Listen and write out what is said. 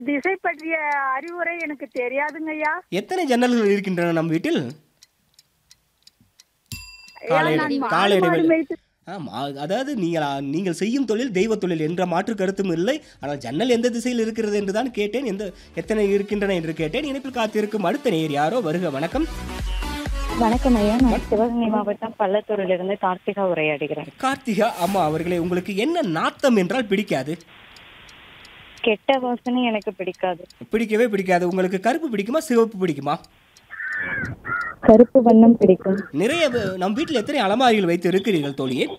திசை பற்றிய அறிவுரை எனக்கு தெரியாதுங்க ஐயா. எத்தனை ஜன்னல்கள் இருக்கின்றன நம் வீட்டில்? ஐயா, காலை நான் காலை மாடு இடைவேளை. மேய்த்து அதாவது நீங்கள் செய்யும் தொழில் தெய்வ தொழில் என்ற மாற்று கருத்தும் இல்லை. ஆனால் ஜன்னல் எந்த திசையில் இருக்கிறது என்று தான் கேட்டேன். எத்தனை இருக்கின்றன என்று கேட்டேன். இணைப்பில் காத்திருக்கும் அடுத்த நேயர் யாரோ. வருக, வணக்கம். வணக்கம் ஐயா, நான் சிவகங்கை மாவட்டம் பள்ளத்தூரிலிருந்து கார்த்திகா உரையாடுகிறேன். கார்த்திகா அம்மா அவர்களே, உங்களுக்கு என்ன நாத்தம் என்றால் பிடிக்காது? கெட்ட வாசனை எனக்கு பிடிக்காது. பிடிக்கவே பிடிக்காது. உங்களுக்கு கருப்பு பிடிக்குமா, சிவப்பு பிடிக்குமா? கருப்பு வண்ணம் பிடிக்கும். நிறைய நம் வீட்டில் எத்தனை அலமாரிகள் வைத்து இருக்கிறீர்கள் தோழியே?